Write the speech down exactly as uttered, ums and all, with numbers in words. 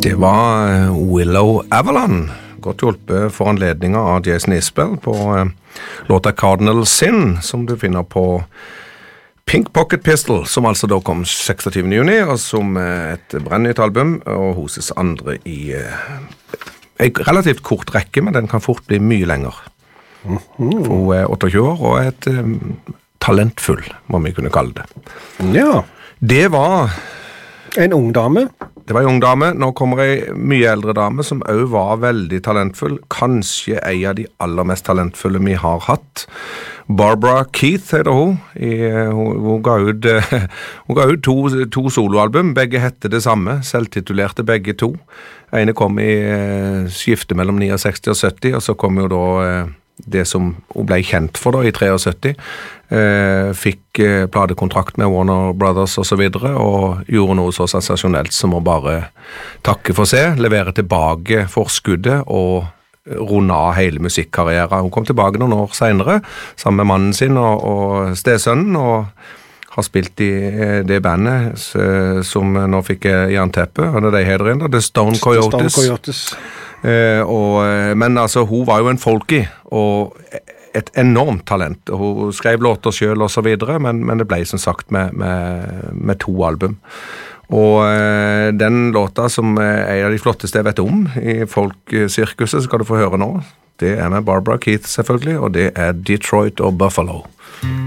Det var Willow Avalon, godt hjulpet for anledninger av Jason Isbell på uh, låta Cardinal Sin, som du finner på Pink Pocket Pistol, som altså da kom seksogtyvende juni, og som uh, et brennnytt album, og hoses andre i uh, en relativt kort rekke, men den kan fort bli mye lenger. Mm-hmm. For hun er otteogtjue år, og et um, talentfull, må vi kunne kalle det. Ja. Det var... En ung dame. Det var en ung dame. Nå kommer en mye eldre dame som også var veldig talentfull. Kanskje en av de aller mest talentfulle vi har hatt. Barbara Keith heter hun. I, hun, hun ga ut, hun ga ut to, to soloalbum. Begge hette det samme. Selvtitulerte begge to. Ene kom i skifte mellom seksogni og sytti, og så kom jo da det som hun ble kjent for da i syttitre, eh, fikk eh, pladekontrakt med Warner Brothers og så videre, og gjorde noe så sensasjonelt som å bare takke for seg, levere tilbake forskuddet og runde av hele musikkarrieren. Hun kom tilbake noen år senere, sammen med mannen sin og, og stesønnen, og har spilt i det bandet som nå fikk jernteppe, og det er de heter inn da, The Stone Coyotes. Stone Coyotes. Uh, og, men altså, hun var jo en folky, og et enormt talent. Hun skrev låter selv og så videre, men, men det ble som sagt med, med, med to album. Og uh, den låta som er en av de flotteste jeg vet om i folksirkuset, skal du få høre nå. Det er med Barbara Keith selvfølgelig, og det er Detroit og Buffalo. Mm.